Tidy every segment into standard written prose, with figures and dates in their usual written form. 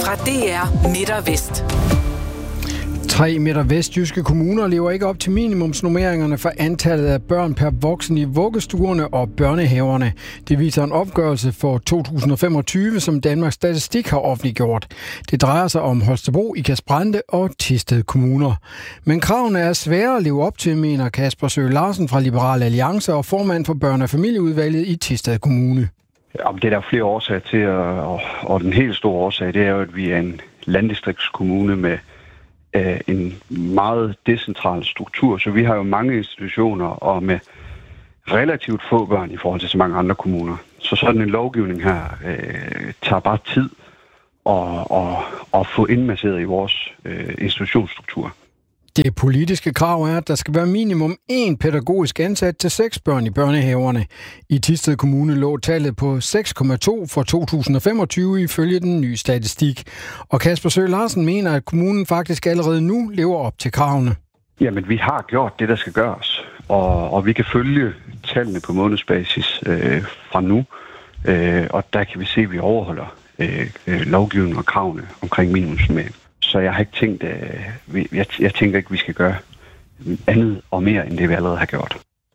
fra DR Midt og Vest. 3 Midt- og vestjyske kommuner lever ikke op til minimumsnormeringerne for antallet af børn per voksen i vuggestuerne og børnehaverne. Det viser en opgørelse for 2025, som Danmarks Statistik har offentliggjort. Det drejer sig om Holstebro, Ikast-Brande og Thisted kommuner. Men kravene er svære at leve op til, mener Kasper Søe Larsen fra Liberal Alliance og formand for børne- og familieudvalget i Thisted Kommune. Det er der flere årsager til, og den helt store årsag, det er jo, at vi er en landdistriktskommune med en meget decentral struktur, så vi har jo mange institutioner og med relativt få børn i forhold til så mange andre kommuner. Så sådan en lovgivning her tager bare tid at få indmasseret i vores institutionsstruktur. Det politiske krav er, at der skal være minimum 1 pædagogisk ansat til 6 børn i børnehaverne. I Thisted Kommune lå tallet på 6,2 for 2025 ifølge den nye statistik. Og Kasper Søe Larsen mener, at kommunen faktisk allerede nu lever op til kravene. Jamen, vi har gjort det, der skal gøres, og vi kan følge tallene på månedsbasis fra nu, og der kan vi se, at vi overholder lovgivningen og kravene omkring minimumsnormering. Så jeg har ikke tænkt, jeg tænker ikke, at vi skal gøre andet og mere, end det vi allerede har gjort.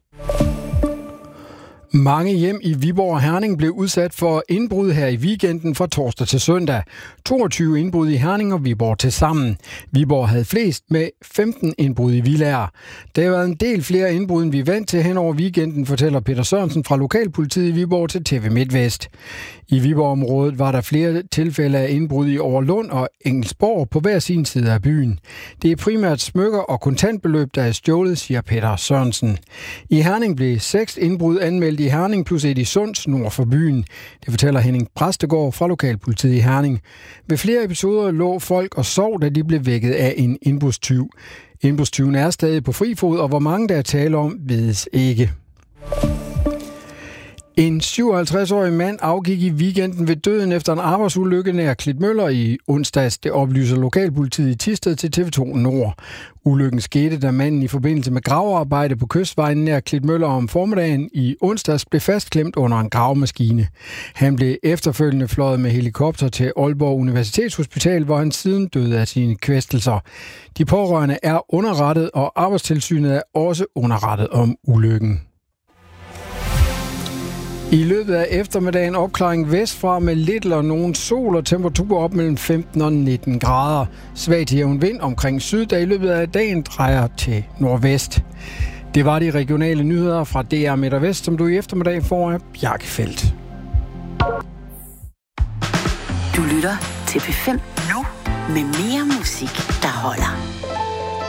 Mange hjem i Viborg og Herning blev udsat for indbrud her i weekenden fra torsdag til søndag. 22 indbrud i Herning og Viborg til sammen. Viborg havde flest med 15 indbrud i villaer. Der har været en del flere indbrud, end vi er vant til hen over weekenden, fortæller Peter Sørensen fra Lokalpolitiet i Viborg til TV MidtVest. I Viborg-området var der flere tilfælde af indbrud i Overlund og Engelsborg på hver sin side af byen. Det er primært smykker og kontantbeløb, der er stjålet, siger Peter Sørensen. I Herning blev 6 indbrud anmeldt i Herning plus 1 i Sunds nord for byen. Det fortæller Henning Præstegård fra Lokalpolitiet i Herning. Ved flere episoder lå folk og sov, da de blev vækket af en indbrudstyv. Indbrudstyven er stadig på fri fod, og hvor mange der er tale om, vides ikke. En 57-årig mand afgik i weekenden ved døden efter en arbejdsulykke nær Klitmøller i onsdags. Det oplyser Lokalpolitiet i Thisted til TV2 Nord. Ulykken skete, da manden i forbindelse med gravearbejde på kystvejen nær Klitmøller om formiddagen i onsdags blev fastklemt under en gravemaskine. Han blev efterfølgende fløjet med helikopter til Aalborg Universitetshospital, hvor han siden døde af sine kvæstelser. De pårørende er underrettet, og Arbejdstilsynet er også underrettet om ulykken. I løbet af eftermiddagen opklaring vestfra med lidt eller nogen sol og temperaturer op mellem 15 og 19 grader. Svag til jævn vind omkring syd, der i løbet af dagen drejer til nordvest. Det var de regionale nyheder fra DR Midt og Vest, som du i eftermiddag får af Bjarke Feldt. Du lytter til P5 nu med mere musik, der holder.